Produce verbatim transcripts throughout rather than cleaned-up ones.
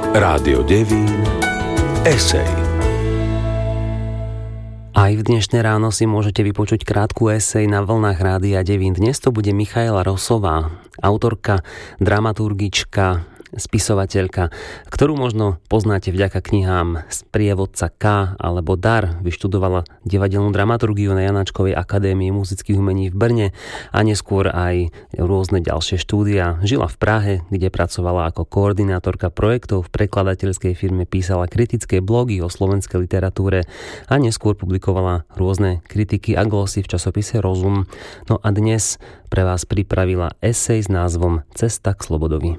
Rádio Devín esej. Aj v dnešné ráno si môžete vypočuť krátku esej na vlnách Rádia Devín. Dnes to bude Michaela Rosová, autorka, dramaturgička, spisovateľka, ktorú možno poznáte vďaka knihám Sprievodca K alebo Dar. Vyštudovala divadelnú dramaturgiu na Janáčkovej akadémii muzických umení v Brne a neskôr aj rôzne ďalšie štúdia. Žila v Prahe, kde pracovala ako koordinátorka projektov, v prekladateľskej firme písala kritické blogy o slovenskej literatúre a neskôr publikovala rôzne kritiky a glosy v časopise Rozum. No a dnes pre vás pripravila esej s názvom Cesta k Slobodovi.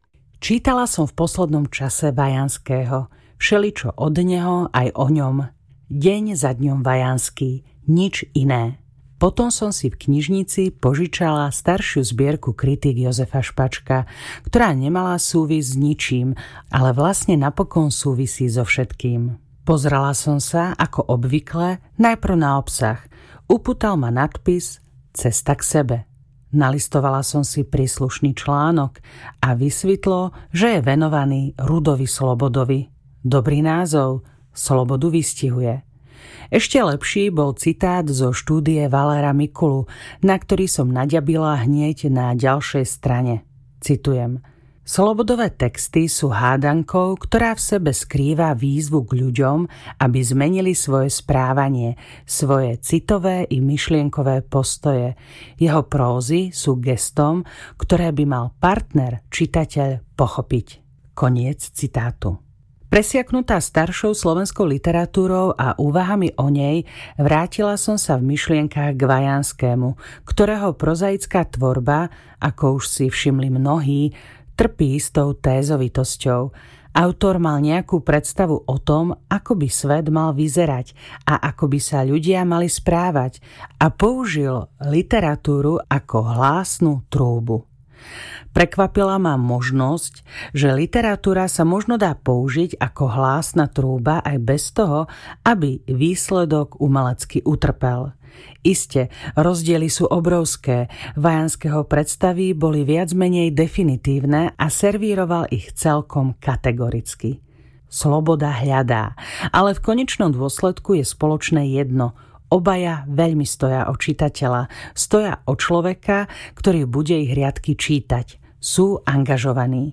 Čítala som v poslednom čase Vajanského, všeličo od neho aj o ňom. Deň za dňom Vajanský, nič iné. Potom som si v knižnici požičala staršiu zbierku kritík Jozefa Špačka, ktorá nemala súvis s ničím, ale vlastne napokon súvisí so všetkým. Pozrela som sa, ako obvykle, najprv na obsah. Upútal ma nadpis Cesta k sebe. Nalistovala som si príslušný článok a vysvetlo, že je venovaný Rudovi Slobodovi. Dobrý názov, slobodu vystihuje. Ešte lepší bol citát zo štúdie Valéra Mikulu, na ktorý som naďabila hneď na ďalšej strane. Citujem. Slobodové texty sú hádankou, ktorá v sebe skrýva výzvu k ľuďom, aby zmenili svoje správanie, svoje citové i myšlienkové postoje. Jeho prózy sú gestom, ktoré by mal partner, čitateľ, pochopiť. Koniec citátu. Presiaknutá staršou slovenskou literatúrou a úvahami o nej, vrátila som sa v myšlienkach k Vajanskému, ktorého prozaická tvorba, ako už si všimli mnohí, trpí istou tézovitosťou. Autor mal nejakú predstavu o tom, ako by svet mal vyzerať a ako by sa ľudia mali správať a použil literatúru ako hlásnu trúbu. Prekvapila ma možnosť, že literatúra sa možno dá použiť ako hlásna trúba aj bez toho, aby výsledok umelecky utrpel. Iste, rozdiely sú obrovské. Vajanského predstavy boli viac menej definitívne a servíroval ich celkom kategoricky. Sloboda hľadá, ale v konečnom dôsledku je spoločné jedno. Obaja veľmi stoja o čitateľa, stoja o človeka, ktorý bude ich riadky čítať. Sú angažovaní.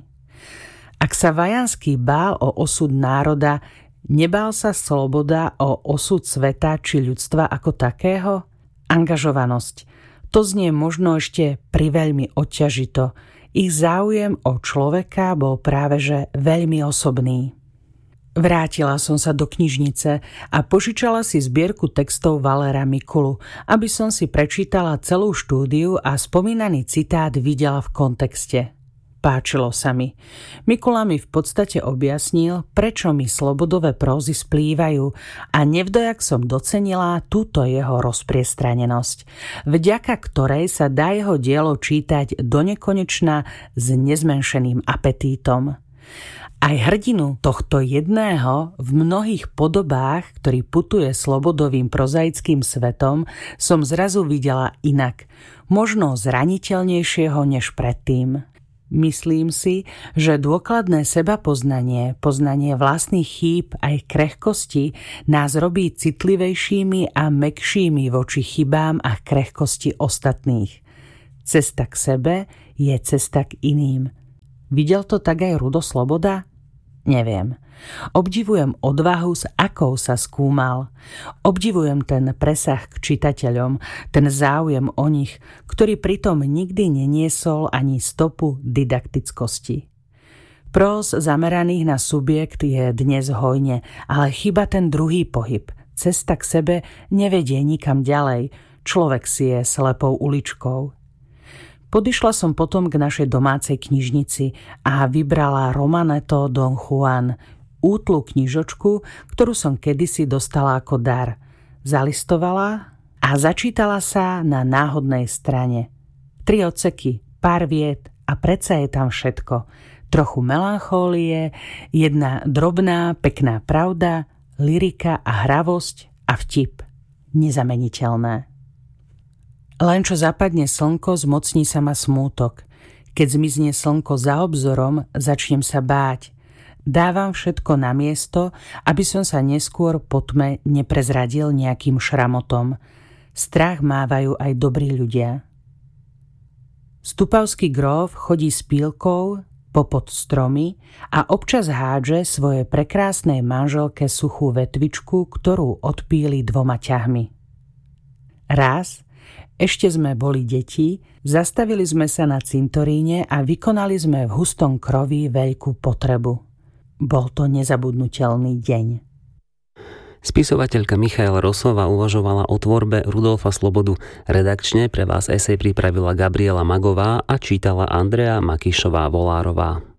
Ak sa Vajanský bál o osud národa, nebál sa Sloboda o osud sveta či ľudstva ako takého? Angažovanosť. To znie možno ešte priveľmi odťažito. Ich záujem o človeka bol práve že veľmi osobný. Vrátila som sa do knižnice a požičala si zbierku textov Valéra Mikulu, aby som si prečítala celú štúdiu a spomínaný citát videla v kontexte. Páčilo sa mi. Mikula mi v podstate objasnil, prečo mi slobodové prózy splývajú a nevdojak som docenila túto jeho rozpriestranenosť, vďaka ktorej sa dá jeho dielo čítať donekonečna s nezmenšeným apetítom. Aj hrdinu tohto jedného v mnohých podobách, ktorý putuje slobodovým prozaickým svetom, som zrazu videla inak, možno zraniteľnejšieho než predtým. Myslím si, že dôkladné sebapoznanie, poznanie vlastných chýb aj krehkosti nás robí citlivejšími a mäkšími voči chybám a krehkosti ostatných. Cesta k sebe je cesta k iným. Videl to tak aj Rudo Sloboda? Neviem. Obdivujem odvahu, s akou sa skúmal. Obdivujem ten presah k čitateľom, ten záujem o nich, ktorý pritom nikdy neniesol ani stopu didaktickosti. Próz zameraných na subjekt je dnes hojne, ale chyba ten druhý pohyb. Cesta k sebe nevedie nikam ďalej. Človek si je slepou uličkou. Podišla som potom k našej domácej knižnici a vybrala Romanetto Don Juan, útlu knižočku, ktorú som kedysi dostala ako dar. Zalistovala a začítala sa na náhodnej strane. Tri odseky, pár viet a predsa je tam všetko. Trochu melanchólie, jedna drobná, pekná pravda, lyrika a hravosť a vtip. Nezameniteľné. Len čo zapadne slnko, zmocní sa ma smútok. Keď zmizne slnko za obzorom, začnem sa báť. Dávam všetko na miesto, aby som sa neskôr po tme neprezradil nejakým šramotom. Strach mávajú aj dobrí ľudia. Stupavský gróf chodí s pílkou popod stromy a občas hádže svojej prekrásnej manželke suchú vetvičku, ktorú odpíli dvoma ťahmi. Raz, ešte sme boli deti, zastavili sme sa na cintoríne a vykonali sme v hustom kroví veľkú potrebu. Bol to nezabudnutelný deň. Spisovateľka Michaela Rosová uvažovala o tvorbe Rudolfa Slobodu. Redakčne pre vás esej pripravila Gabriela Magová a čítala Andrea Makyšová-Volárová.